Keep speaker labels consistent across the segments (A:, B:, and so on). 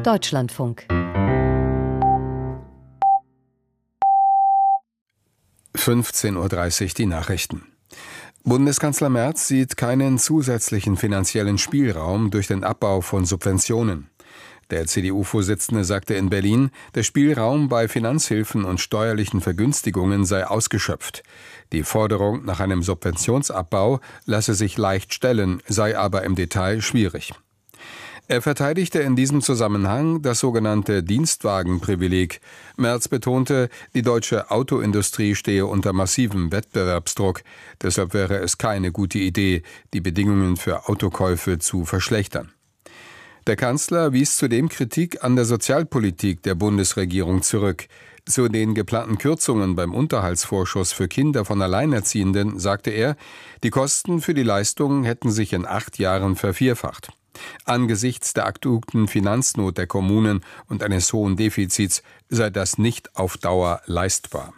A: Deutschlandfunk.
B: 15:30 Uhr die Nachrichten. Bundeskanzler Merz sieht keinen zusätzlichen finanziellen Spielraum durch den Abbau von Subventionen. Der CDU-Vorsitzende sagte in Berlin, der Spielraum bei Finanzhilfen und steuerlichen Vergünstigungen sei ausgeschöpft. Die Forderung nach einem Subventionsabbau lasse sich leicht stellen, sei aber im Detail schwierig. Er verteidigte in diesem Zusammenhang das sogenannte Dienstwagenprivileg. Merz betonte, die deutsche Autoindustrie stehe unter massivem Wettbewerbsdruck. Deshalb wäre es keine gute Idee, die Bedingungen für Autokäufe zu verschlechtern. Der Kanzler wies zudem Kritik an der Sozialpolitik der Bundesregierung zurück. Zu den geplanten Kürzungen beim Unterhaltsvorschuss für Kinder von Alleinerziehenden sagte er, die Kosten für die Leistungen hätten sich in 8 Jahren vervierfacht. Angesichts der akuten Finanznot der Kommunen und eines hohen Defizits sei das nicht auf Dauer leistbar.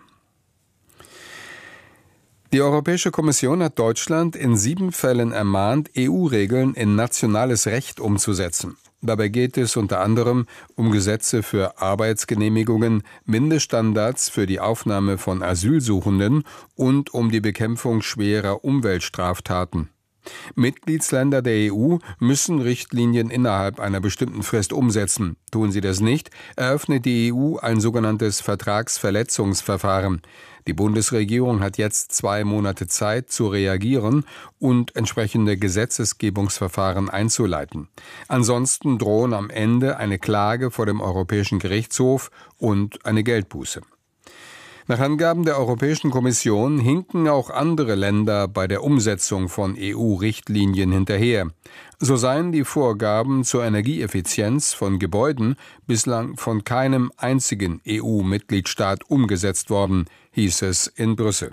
B: Die Europäische Kommission hat Deutschland in 7 Fällen ermahnt, EU-Regeln in nationales Recht umzusetzen. Dabei geht es unter anderem um Gesetze für Arbeitsgenehmigungen, Mindeststandards für die Aufnahme von Asylsuchenden und um die Bekämpfung schwerer Umweltstraftaten. Mitgliedsländer der EU müssen Richtlinien innerhalb einer bestimmten Frist umsetzen. Tun sie das nicht, eröffnet die EU ein sogenanntes Vertragsverletzungsverfahren. Die Bundesregierung hat jetzt 2 Monate Zeit zu reagieren und entsprechende Gesetzgebungsverfahren einzuleiten. Ansonsten drohen am Ende eine Klage vor dem Europäischen Gerichtshof und eine Geldbuße. Nach Angaben der Europäischen Kommission hinken auch andere Länder bei der Umsetzung von EU-Richtlinien hinterher. So seien die Vorgaben zur Energieeffizienz von Gebäuden bislang von keinem einzigen EU-Mitgliedstaat umgesetzt worden, hieß es in Brüssel.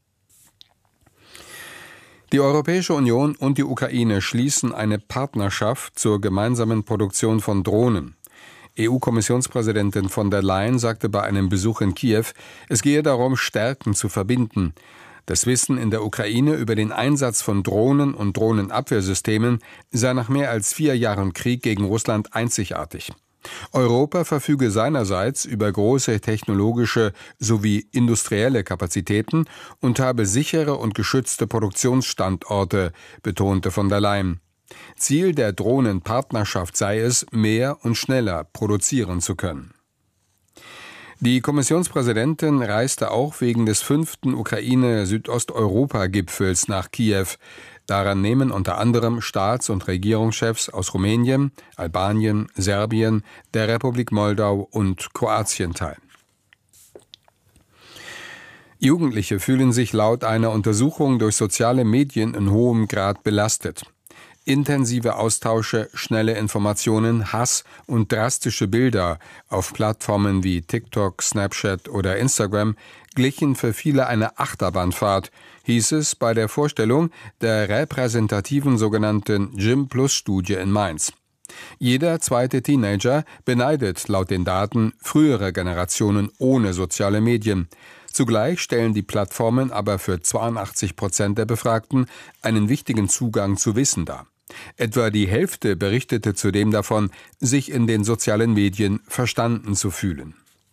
B: Die Europäische Union und die Ukraine schließen eine Partnerschaft zur gemeinsamen Produktion von Drohnen. EU-Kommissionspräsidentin von der Leyen sagte bei einem Besuch in Kiew, es gehe darum, Stärken zu verbinden. Das Wissen in der Ukraine über den Einsatz von Drohnen und Drohnenabwehrsystemen sei nach mehr als 4 Jahren Krieg gegen Russland einzigartig. Europa verfüge seinerseits über große technologische sowie industrielle Kapazitäten und habe sichere und geschützte Produktionsstandorte, betonte von der Leyen. Ziel der Drohnenpartnerschaft sei es, mehr und schneller produzieren zu können. Die Kommissionspräsidentin reiste auch wegen des 5. Ukraine-Südosteuropa-Gipfels nach Kiew. Daran nehmen unter anderem Staats- und Regierungschefs aus Rumänien, Albanien, Serbien, der Republik Moldau und Kroatien teil. Jugendliche fühlen sich laut einer Untersuchung durch soziale Medien in hohem Grad belastet. Intensive Austausche, schnelle Informationen, Hass und drastische Bilder auf Plattformen wie TikTok, Snapchat oder Instagram glichen für viele einer Achterbahnfahrt, hieß es bei der Vorstellung der repräsentativen sogenannten Gym-Plus-Studie in Mainz. Jeder zweite Teenager beneidet laut den Daten frühere Generationen ohne soziale Medien. Zugleich stellen die Plattformen aber für 82% der Befragten einen wichtigen Zugang zu Wissen dar. Etwa die Hälfte berichtete zudem davon, sich in den sozialen Medien verstanden zu fühlen.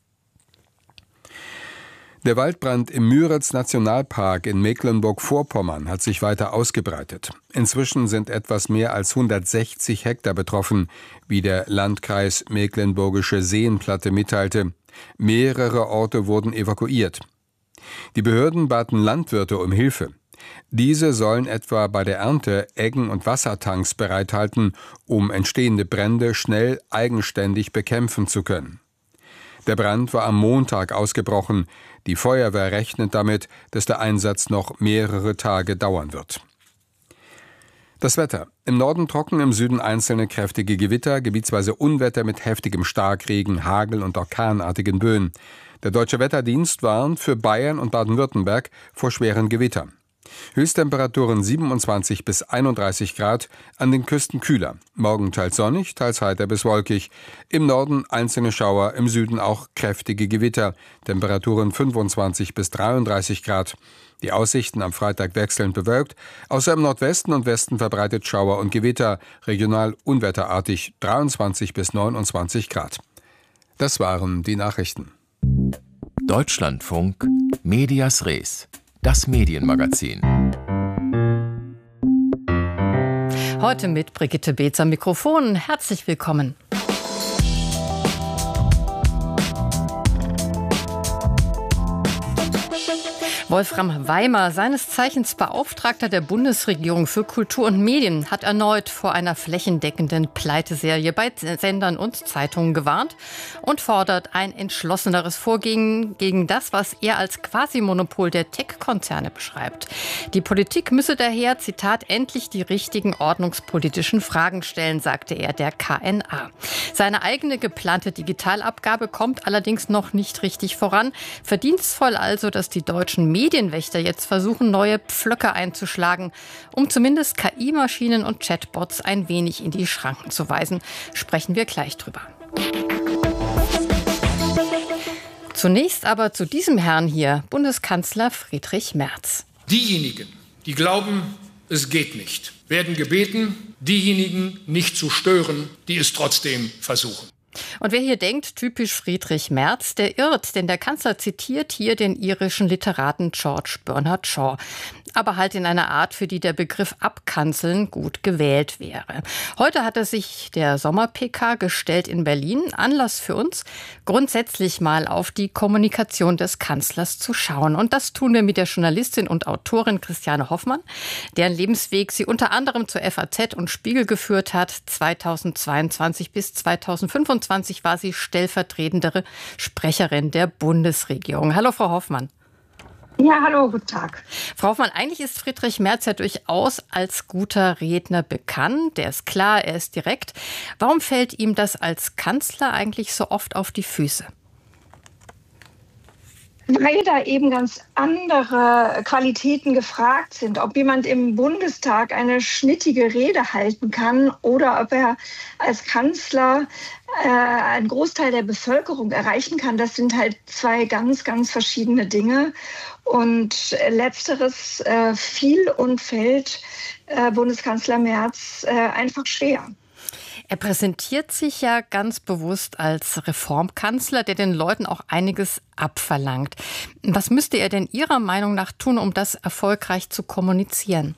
B: Der Waldbrand im Müritz-Nationalpark in Mecklenburg-Vorpommern hat sich weiter ausgebreitet. Inzwischen sind etwas mehr als 160 Hektar betroffen, wie der Landkreis Mecklenburgische Seenplatte mitteilte. Mehrere Orte wurden evakuiert. Die Behörden baten Landwirte um Hilfe. Diese sollen etwa bei der Ernte Eggen- und Wassertanks bereithalten, um entstehende Brände schnell eigenständig bekämpfen zu können. Der Brand war am Montag ausgebrochen. Die Feuerwehr rechnet damit, dass der Einsatz noch mehrere Tage dauern wird. Das Wetter. Im Norden trocken, im Süden einzelne kräftige Gewitter, gebietsweise Unwetter mit heftigem Starkregen, Hagel und orkanartigen Böen. Der Deutsche Wetterdienst warnt für Bayern und Baden-Württemberg vor schweren Gewittern. Höchsttemperaturen 27 bis 31 Grad, an den Küsten kühler. Morgen teils sonnig, teils heiter bis wolkig. Im Norden einzelne Schauer, im Süden auch kräftige Gewitter. Temperaturen 25 bis 33 Grad. Die Aussichten am Freitag wechselnd bewölkt. Außer im Nordwesten und Westen verbreitet Schauer und Gewitter. Regional unwetterartig 23 bis 29 Grad. Das waren die Nachrichten.
A: Deutschlandfunk Medias Res, das Medienmagazin.
C: Heute mit Brigitte Beetz am Mikrofon. Herzlich willkommen. Wolfram Weimer, seines Zeichens Beauftragter der Bundesregierung für Kultur und Medien, hat erneut vor einer flächendeckenden Pleiteserie bei Sendern und Zeitungen gewarnt und fordert ein entschlosseneres Vorgehen gegen das, was er als Quasi-Monopol der Tech-Konzerne beschreibt. Die Politik müsse daher, Zitat, endlich die richtigen ordnungspolitischen Fragen stellen, sagte er der KNA. Seine eigene geplante Digitalabgabe kommt allerdings noch nicht richtig voran. Verdienstvoll also, dass die deutschen Medienwächter jetzt versuchen, neue Pflöcke einzuschlagen, um zumindest KI-Maschinen und Chatbots ein wenig in die Schranken zu weisen. Sprechen wir gleich drüber. Zunächst aber zu diesem Herrn hier, Bundeskanzler Friedrich Merz.
D: Diejenigen, die glauben, es geht nicht, werden gebeten, diejenigen nicht zu stören, die es trotzdem versuchen.
C: Und wer hier denkt, typisch Friedrich Merz, der irrt, denn der Kanzler zitiert hier den irischen Literaten George Bernard Shaw. Aber halt in einer Art, für die der Begriff abkanzeln gut gewählt wäre. Heute hat er sich der Sommer-PK gestellt in Berlin. Anlass für uns, grundsätzlich mal auf die Kommunikation des Kanzlers zu schauen. Und das tun wir mit der Journalistin und Autorin Christiane Hoffmann, deren Lebensweg sie unter anderem zur FAZ und Spiegel geführt hat. 2022 bis 2025 war sie stellvertretende Sprecherin der Bundesregierung. Hallo, Frau Hoffmann.
E: Ja, hallo, guten Tag.
C: Frau Hoffmann, eigentlich ist Friedrich Merz ja durchaus als guter Redner bekannt. Der ist klar, er ist direkt. Warum fällt ihm das als Kanzler eigentlich so oft auf die Füße?
E: Weil da eben ganz andere Qualitäten gefragt sind. Ob jemand im Bundestag eine schnittige Rede halten kann oder ob er als Kanzler einen Großteil der Bevölkerung erreichen kann, das sind halt zwei ganz, ganz verschiedene Dinge. Und letzteres fiel und fällt Bundeskanzler Merz einfach schwer.
C: Er präsentiert sich ja ganz bewusst als Reformkanzler, der den Leuten auch einiges abverlangt. Was müsste er denn Ihrer Meinung nach tun, um das erfolgreich zu kommunizieren?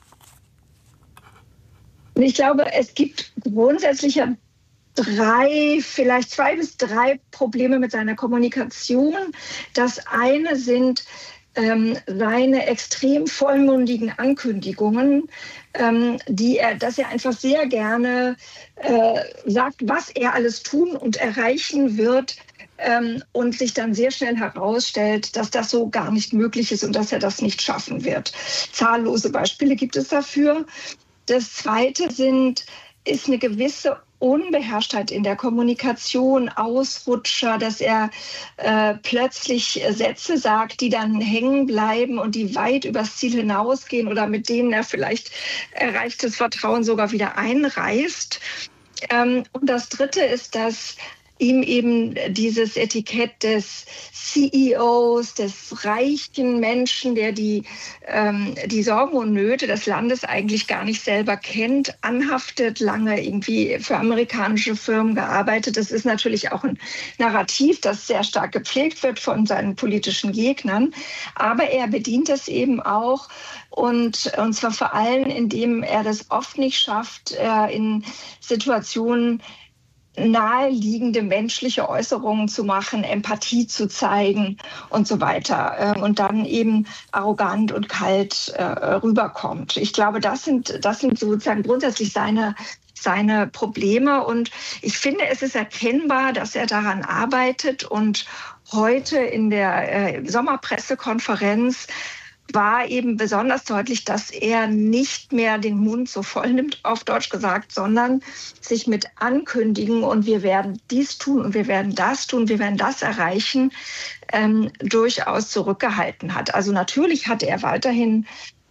E: Ich glaube, es gibt grundsätzlich vielleicht 2 bis 3 Probleme mit seiner Kommunikation. Das eine sind seine extrem vollmundigen Ankündigungen, dass er einfach sehr gerne sagt, was er alles tun und erreichen wird, und sich dann sehr schnell herausstellt, dass das so gar nicht möglich ist und dass er das nicht schaffen wird. Zahllose Beispiele gibt es dafür. Das Zweite ist eine gewisse Unbeherrschtheit in der Kommunikation, Ausrutscher, dass er plötzlich Sätze sagt, die dann hängen bleiben und die weit übers Ziel hinausgehen oder mit denen er vielleicht erreichtes Vertrauen sogar wieder einreißt. Und das Dritte ist, dass ihm eben dieses Etikett des CEOs, des reichen Menschen, der die Sorgen und Nöte des Landes eigentlich gar nicht selber kennt, anhaftet, lange irgendwie für amerikanische Firmen gearbeitet. Das ist natürlich auch ein Narrativ, das sehr stark gepflegt wird von seinen politischen Gegnern. Aber er bedient es eben auch und zwar vor allem, indem er das oft nicht schafft, in Situationen naheliegende menschliche Äußerungen zu machen, Empathie zu zeigen und so weiter. Und dann eben arrogant und kalt rüberkommt. Ich glaube, das sind sozusagen grundsätzlich seine Probleme. Und ich finde, es ist erkennbar, dass er daran arbeitet. Und heute in der Sommerpressekonferenz war eben besonders deutlich, dass er nicht mehr den Mund so voll nimmt, auf Deutsch gesagt, sondern sich mit Ankündigen und wir werden dies tun und wir werden das tun, wir werden das erreichen, durchaus zurückgehalten hat. Also natürlich hat er weiterhin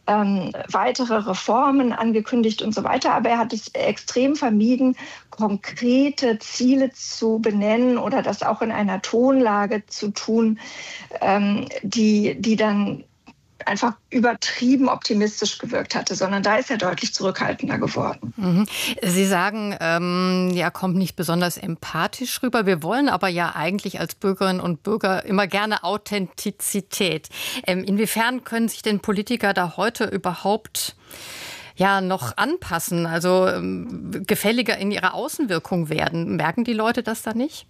E: weitere Reformen angekündigt und so weiter. Aber er hat es extrem vermieden, konkrete Ziele zu benennen oder das auch in einer Tonlage zu tun, die dann einfach übertrieben optimistisch gewirkt hatte, sondern da ist er deutlich zurückhaltender geworden.
C: Mhm. Sie sagen, er kommt nicht besonders empathisch rüber. Wir wollen aber ja eigentlich als Bürgerinnen und Bürger immer gerne Authentizität. Inwiefern können sich denn Politiker da heute überhaupt noch anpassen, also gefälliger in ihrer Außenwirkung werden? Merken die Leute das da nicht?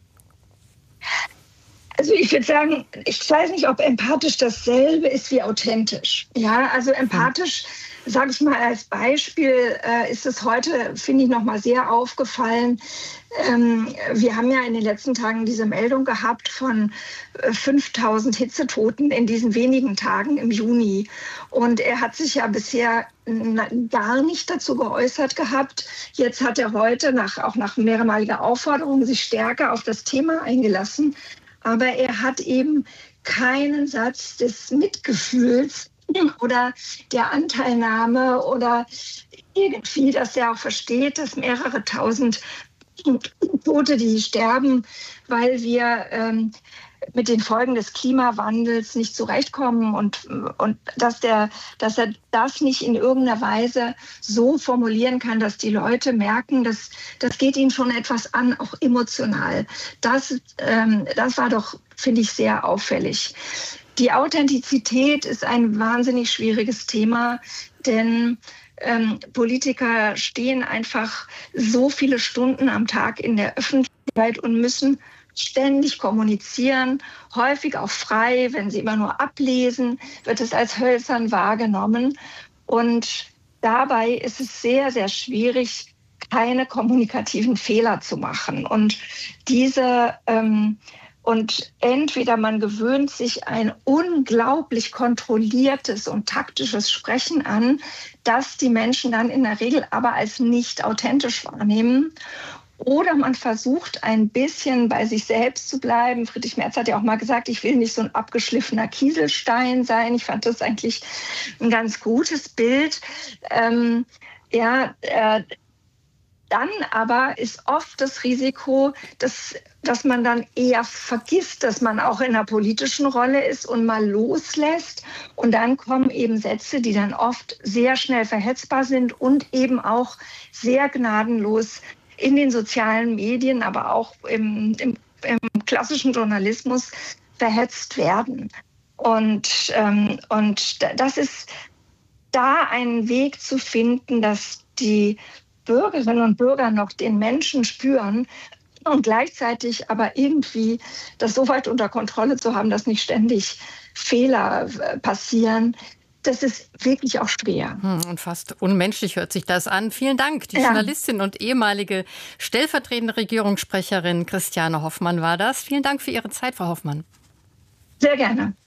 E: Also ich würde sagen, ich weiß nicht, ob empathisch dasselbe ist wie authentisch. Ja, also empathisch, sage ich mal als Beispiel, ist es heute, finde ich, noch mal sehr aufgefallen. Wir haben ja in den letzten Tagen diese Meldung gehabt von 5.000 Hitzetoten in diesen wenigen Tagen im Juni. Und er hat sich ja bisher gar nicht dazu geäußert gehabt. Jetzt hat er heute, auch nach mehrmaliger Aufforderung, sich stärker auf das Thema eingelassen. Aber er hat eben keinen Satz des Mitgefühls oder der Anteilnahme oder irgendwie, dass er auch versteht, dass mehrere tausend Tote, die sterben, weil wir mit den Folgen des Klimawandels nicht zurechtkommen und dass er das nicht in irgendeiner Weise so formulieren kann, dass die Leute merken, das geht ihnen schon etwas an, auch emotional. Das war doch, finde ich, sehr auffällig. Die Authentizität ist ein wahnsinnig schwieriges Thema, denn Politiker stehen einfach so viele Stunden am Tag in der Öffentlichkeit und müssen ständig kommunizieren, häufig auch frei. Wenn sie immer nur ablesen, wird es als hölzern wahrgenommen. Und dabei ist es sehr, sehr schwierig, keine kommunikativen Fehler zu machen. Und entweder man gewöhnt sich ein unglaublich kontrolliertes und taktisches Sprechen an, das die Menschen dann in der Regel aber als nicht authentisch wahrnehmen. Oder man versucht ein bisschen bei sich selbst zu bleiben. Friedrich Merz hat ja auch mal gesagt, ich will nicht so ein abgeschliffener Kieselstein sein. Ich fand das eigentlich ein ganz gutes Bild. Dann aber ist oft das Risiko, dass man dann eher vergisst, dass man auch in einer politischen Rolle ist und mal loslässt. Und dann kommen eben Sätze, die dann oft sehr schnell verhetzbar sind und eben auch sehr gnadenlos in den sozialen Medien, aber auch im klassischen Journalismus verhetzt werden. Und das ist da einen Weg zu finden, dass die Bürgerinnen und Bürger noch den Menschen spüren und gleichzeitig aber irgendwie das so weit unter Kontrolle zu haben, dass nicht ständig Fehler passieren. Das ist wirklich auch schwer.
C: Und fast unmenschlich hört sich das an. Vielen Dank. Die Journalistin und ehemalige stellvertretende Regierungssprecherin Christiane Hoffmann war das. Vielen Dank für Ihre Zeit, Frau Hoffmann.
E: Sehr gerne.